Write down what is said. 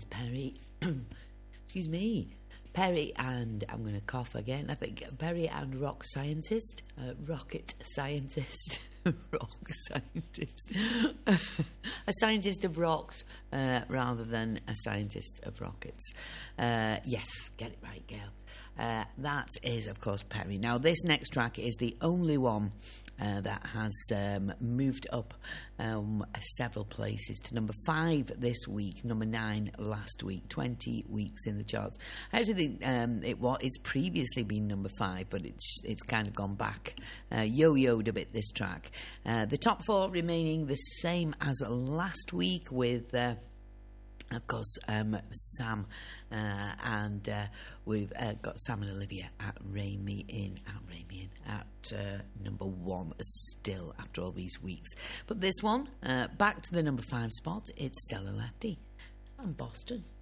Perry. Excuse me. Perry and, I'm going to cough again, I think Perry and rocket scientist, rock scientist, a scientist of rocks rather than a scientist of rockets. Yes, get it right, girl. That is, of course, Perry. Now, this next track is the only one that has moved up several places to number 5 this week, number 9 last week, 20 weeks in the charts. I actually think it's previously been number 5, but it's kind of gone back, yo-yoed a bit, this track. The top 4 remaining the same as last week with... of course, Sam, and we've got Sam and Olivia at Rein Me In, at number 1 still after all these weeks. But this one, back to the number 5 spot, it's Stella Lefty and Boston.